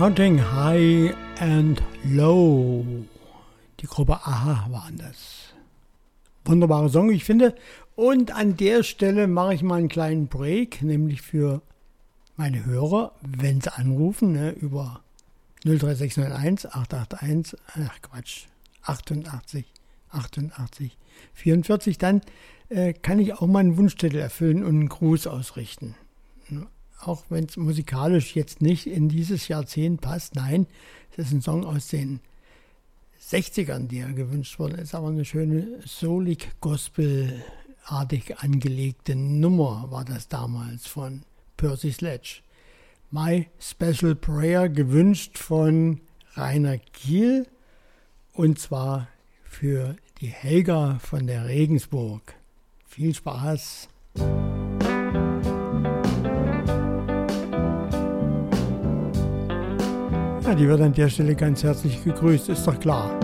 Counting High and Low. Die Gruppe Aha waren das. Wunderbarer Song, wie ich finde. Und an der Stelle mache ich mal einen kleinen Break, nämlich für meine Hörer, wenn sie anrufen, über 03691 881, 88 44, dann kann ich auch mal einen Wunschzettel erfüllen und einen Gruß ausrichten. Auch wenn es musikalisch jetzt nicht in dieses Jahrzehnt passt. Nein, es ist ein Song aus den 60ern, der gewünscht worden ist, aber eine schöne Soulig-Gospel-artig angelegte Nummer war das damals von Percy Sledge. My Special Prayer, gewünscht von Rainer Kiel, und zwar für die Helga von der Regensburg. Viel Spaß! Ja, die wird an der Stelle ganz herzlich gegrüßt, ist doch klar.